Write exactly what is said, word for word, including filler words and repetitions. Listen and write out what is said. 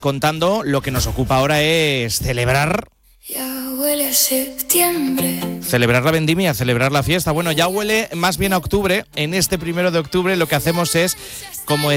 contando. Lo que nos ocupa ahora es celebrar. Ya huele a septiembre. Celebrar la vendimia, celebrar la fiesta. Bueno, ya huele más bien a octubre. En este primero de octubre lo que hacemos es, como